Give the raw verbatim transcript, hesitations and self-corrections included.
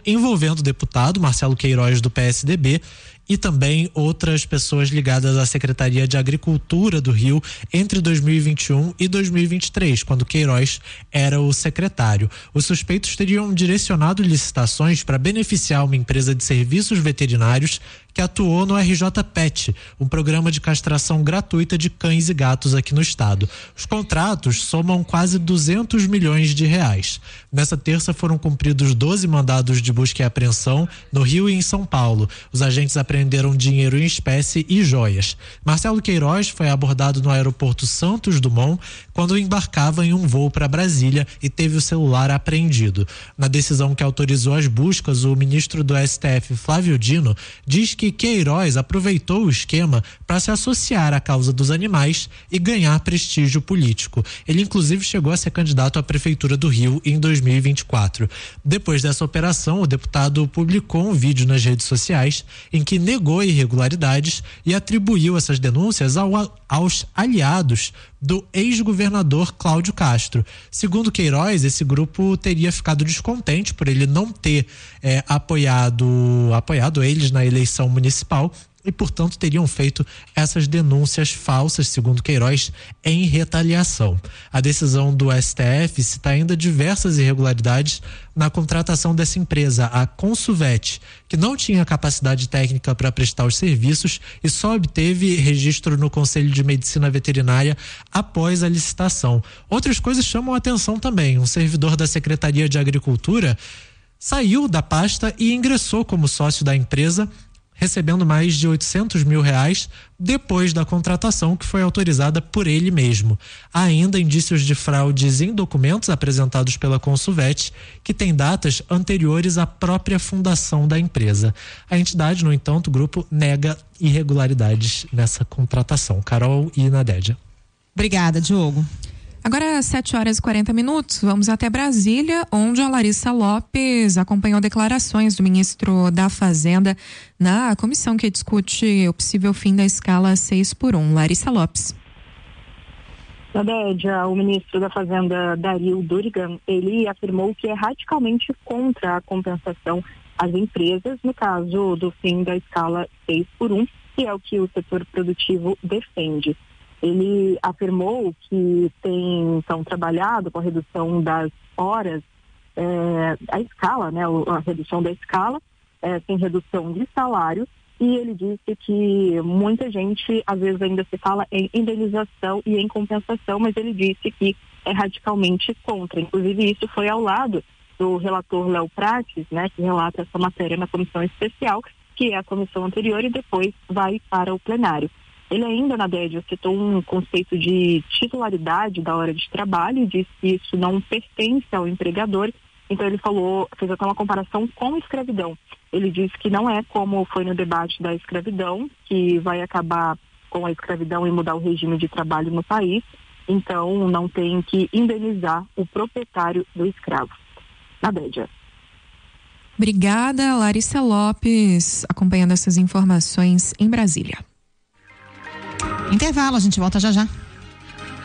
envolvendo o deputado Marcelo Queiroz do P S D B e também outras pessoas ligadas à Secretaria de Agricultura do Rio entre dois mil e vinte e um e dois mil e vinte e três, quando Queiroz era o secretário. Os suspeitos teriam direcionado licitações para beneficiar uma empresa de serviços veterinários que atuou no R J Pet, um programa de castração gratuita de cães e gatos aqui no estado. Os contratos somam quase duzentos milhões de reais. Nessa terça foram cumpridos doze mandados de busca e apreensão no Rio e em São Paulo. Os agentes apreenderam dinheiro em espécie e joias. Marcelo Queiroz foi abordado no aeroporto Santos Dumont quando embarcava em um voo para Brasília e teve o celular apreendido. Na decisão que autorizou as buscas, o ministro do S T F, Flávio Dino, diz que Queiroz aproveitou o esquema para se associar à causa dos animais e ganhar prestígio político. Ele inclusive chegou a ser candidato à Prefeitura do Rio em dois mil e vinte e quatro. Depois dessa operação, o deputado publicou um vídeo nas redes sociais em que negou irregularidades e atribuiu essas denúncias ao, aos aliados do ex-governador Cláudio Castro. Segundo Queiroz, esse grupo teria ficado descontente por ele não ter é, apoiado, apoiado eles na eleição municipal e, portanto, teriam feito essas denúncias falsas, segundo Queiroz, em retaliação. A decisão do S T F cita ainda diversas irregularidades na contratação dessa empresa, a Consuvet, que não tinha capacidade técnica para prestar os serviços e só obteve registro no Conselho de Medicina Veterinária após a licitação. Outras coisas chamam a atenção também. Um servidor da Secretaria de Agricultura saiu da pasta e ingressou como sócio da empresa, recebendo mais de oitocentos mil reais depois da contratação que foi autorizada por ele mesmo. Há ainda indícios de fraudes em documentos apresentados pela Consuvet, que tem datas anteriores à própria fundação da empresa. A entidade, no entanto, o grupo nega irregularidades nessa contratação. Carol e Nadédia. Obrigada, Diogo. Agora, sete horas e quarenta minutos, vamos até Brasília, onde a Larissa Lopes acompanhou declarações do ministro da Fazenda na comissão que discute o possível fim da escala seis por um. Larissa Lopes. Nadédia, o ministro da Fazenda, Dario Durigan, ele afirmou que é radicalmente contra a compensação às empresas, no caso do fim da escala seis por um, que é o que o setor produtivo defende. Ele afirmou que tem, então, trabalhado com a redução das horas, é, a escala, né, a redução da escala, é, sem redução de salário, e ele disse que muita gente, às vezes, ainda se fala em indenização e em compensação, mas ele disse que é radicalmente contra. Inclusive, isso foi ao lado do relator Léo Prates, né, que relata essa matéria na comissão especial, que é a comissão anterior, e depois vai para o plenário. Ele ainda, Nadédia, citou um conceito de titularidade da hora de trabalho e disse que isso não pertence ao empregador. Então ele falou, fez até uma comparação com a escravidão. Ele disse que não é como foi no debate da escravidão, que vai acabar com a escravidão e mudar o regime de trabalho no país. Então não tem que indenizar o proprietário do escravo. Nadédia. Obrigada, Larissa Lopes, acompanhando essas informações em Brasília. Intervalo, a gente volta já já.